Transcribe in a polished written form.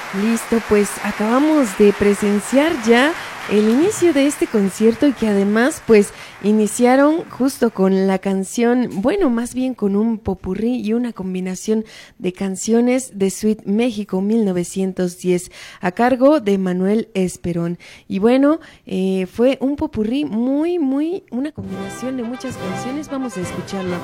Listo, pues acabamos de presenciar ya el inicio de este concierto y que además pues iniciaron justo con la canción, bueno, más bien con un popurrí y una combinación de canciones de Suite México 1910 a cargo de Manuel Esperón. Y bueno, fue un popurrí muy, una combinación de muchas canciones, vamos a escucharlo.